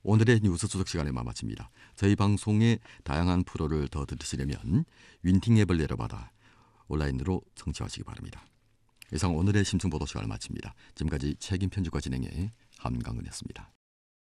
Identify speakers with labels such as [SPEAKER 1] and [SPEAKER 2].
[SPEAKER 1] 오늘의 뉴스 수석 시간에 마칩니다. 저희 방송의 다양한 프로를 더 들으시려면 윈팅 앱을 내려받아 온라인으로 청취하시기 바랍니다. 이상 오늘의 심층보도 시간을 마칩니다. 지금까지 책임 편집과 진행의 한강은이었습니다.